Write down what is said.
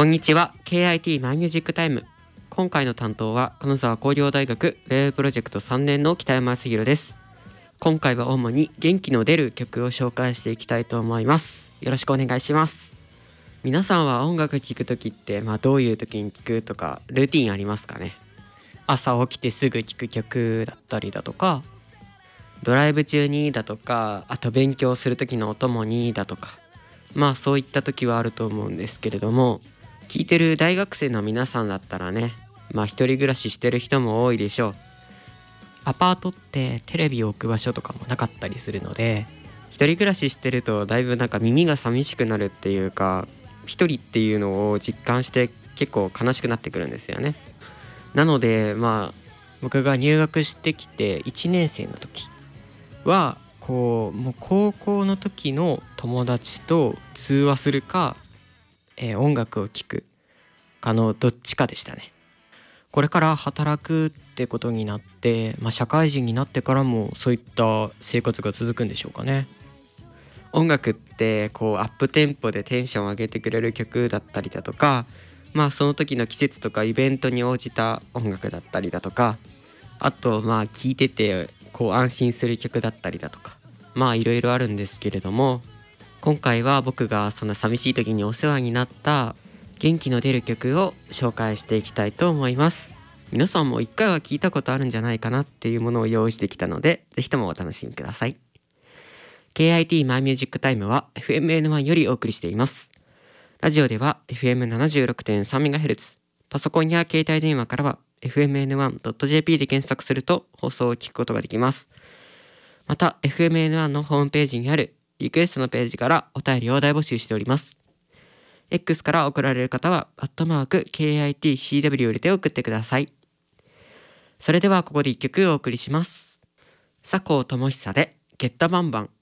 こんにちは。 KIT マイミュージックタイム。今回の担当は金沢工業大学ウェブプロジェクト3年の北山康弘です。今回は主に元気の出る曲を紹介していきたいと思います。よろしくお願いします。皆さんは音楽聴くときって、どういうときに聴くとかルーティンありますかね。朝起きてすぐ聴く曲だったりだとか、ドライブ中にだとか、あと勉強するときのお供にだとか、そういった時はあると思うんですけれども、聞いてる大学生の皆さんだったらね、一人暮らししてる人も多いでしょう。アパートってテレビを置く場所とかもなかったりするので、一人暮らししてるとだいぶ耳が寂しくなるっていうか、一人っていうのを実感して結構悲しくなってくるんですよね。なので僕が入学してきて1年生の時はもう高校の時の友達と通話するか、音楽を聴くかのどっちかでしたね。これから働くってことになって、社会人になってからもそういった生活が続くんでしょうかね。音楽ってアップテンポでテンションを上げてくれる曲だったりだとか、その時の季節とかイベントに応じた音楽だったりだとか、あと聴いてて安心する曲だったりだとか、いろいろあるんですけれども、今回は僕がそんな寂しい時にお世話になった元気の出る曲を紹介していきたいと思います。皆さんも一回は聞いたことあるんじゃないかなっていうものを用意してきたので、ぜひともお楽しみください。 KIT マイミュージックタイムは FMN1 よりお送りしています。ラジオでは FM76.3MHz、 パソコンや携帯電話からは FMN1.jp で検索すると放送を聞くことができます。また FMN1 のホームページにあるリクエストのページからお便りを大募集しております。X から送られる方は@KITCW よりで送ってください。それではここで1曲お送りします。佐藤智久でゲッタバンバン。